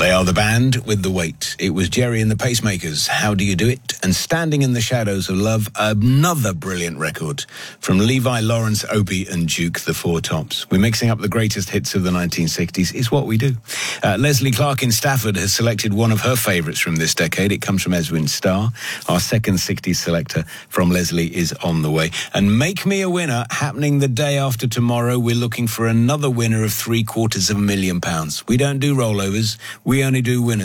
They are the band with the weight. It was Jerry and the Pacemakers, How Do You Do It? And Standing in the Shadows of Love, another brilliant record from Levi, Lawrence, Opie and Duke, the Four Tops. We're mixing up the greatest hits of the 1960s. It's what we do. Leslie Clark in Stafford has selected one of her favourites from this decade. It comes from Edwin Starr. Our second 60s selector from Leslie is on the way. And Make Me a Winner, happening the day after tomorrow. We're looking for another winner of £750,000. We don't do rollovers. We only do winners.